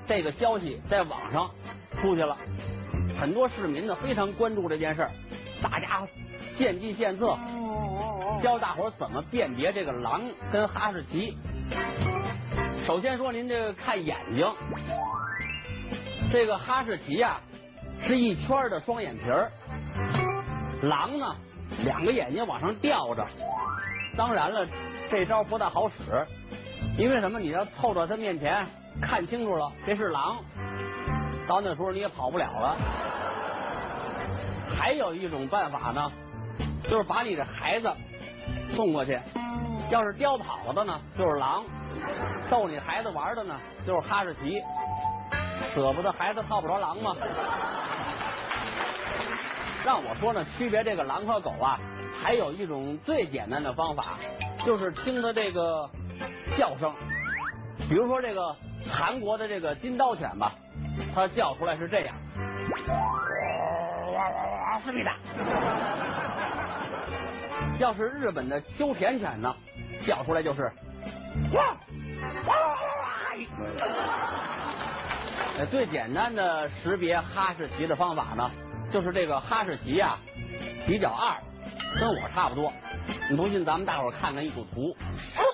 这个消息在网上出去了，很多市民呢非常关注这件事儿，大家献计献策，教大伙儿怎么辨别这个狼跟哈士奇。首先说您这个看眼睛，这个哈士奇呀是一圈的双眼皮儿，狼呢两个眼睛往上吊着。当然了，这招不大好使，因为什么？你要凑到它面前看清楚了，这是狼，到那时候你也跑不了了。还有一种办法呢，就是把你的孩子送过去，要是叼跑了的呢，就是狼；逗你孩子玩的呢，就是哈士奇。舍不得孩子套不着狼吗？让我说呢，区别这个狼和狗啊，还有一种最简单的方法，就是听它这个叫声。比如说这个韩国的这个金刀犬吧，它叫出来是这样，思密达。要是日本的秋田犬呢，叫出来就是最简单的识别哈士奇的方法呢，就是这个哈士奇啊比较二，跟我差不多。你不信，咱们大伙儿看看一组图。